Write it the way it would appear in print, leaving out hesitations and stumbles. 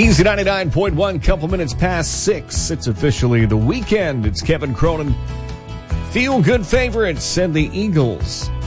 Easy 99.1, couple minutes past 6. It's officially the weekend. It's Kevin Cronin. Feel good favorites and the Eagles